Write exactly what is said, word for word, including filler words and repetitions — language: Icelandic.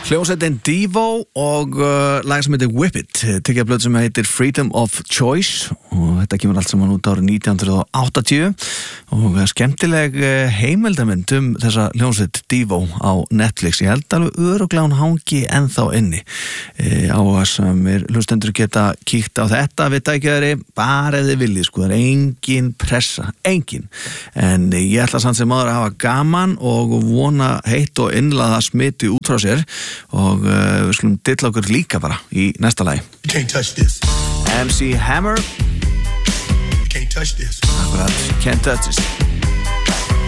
Hljómsveitin Devo og uh, lag sem heitir Whip It, tekja blöð sem heitir Freedom of Choice og þetta kemur allt saman út árið nítján hundruð áttatíu og skemmtileg heimildamynd um þessa hljómsveit Devo á Netflix. Ég held alveg örugglega hún hangi ennþá inni e, á að sem er hlustendur geta kíkt á þetta við tækjaðri bara eða viljið, sko, það er engin pressa, engin, en ég ætla samt sem áður að hafa gaman og vona heitt og innlaða smiti út frá sér og uh, við skulum dilla okkur líka bara í næsta lagi. You can't touch this. M C Hammer. You can't touch this. Akkurat, Can't Touch This.